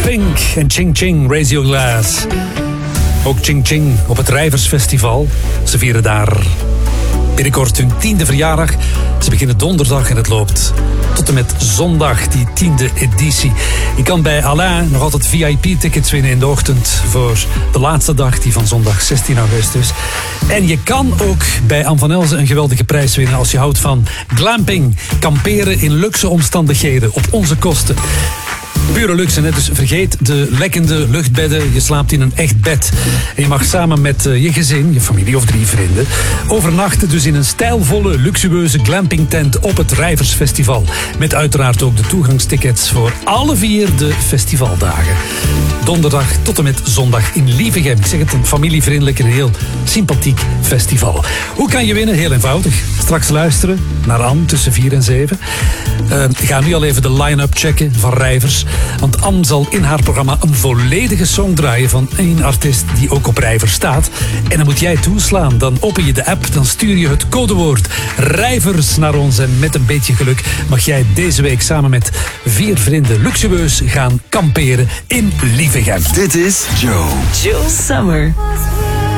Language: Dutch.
Pink en Ching Ching, Raise Your Glass. Ook Ching Ching op het Rijversfestival. Ze vieren daar binnenkort hun 10e verjaardag. Ze beginnen donderdag en het loopt tot en met zondag, die 10e editie. Je kan bij Alain nog altijd VIP-tickets winnen in de ochtend voor de laatste dag, die van zondag 16 augustus. En je kan ook bij Anne van Elzen een geweldige prijs winnen als je houdt van glamping. Kamperen in luxe omstandigheden op onze kosten. Pure luxe, hè? Dus vergeet de lekkende luchtbedden. Je slaapt in een echt bed. En je mag samen met je gezin, je familie of 3 vrienden overnachten dus in een stijlvolle, luxueuze glampingtent op het Rijversfestival. Met uiteraard ook de toegangstickets voor alle 4 de festivaldagen. Donderdag tot en met zondag in Lievegem. Ik zeg het, een familievriendelijk en heel sympathiek festival. Hoe kan je winnen? Heel eenvoudig. Straks luisteren naar Anne tussen 4 en 7. Ga nu al even de line-up checken van Rijvers. Want Anne zal in haar programma een volledige song draaien van één artiest die ook op Rijvers staat. En dan moet jij toeslaan. Dan open je de app, dan stuur je het codewoord Rijvers naar ons. En met een beetje geluk mag jij deze week samen met 4 vrienden luxueus gaan kamperen in Lievegem. Dit is Joe Summer.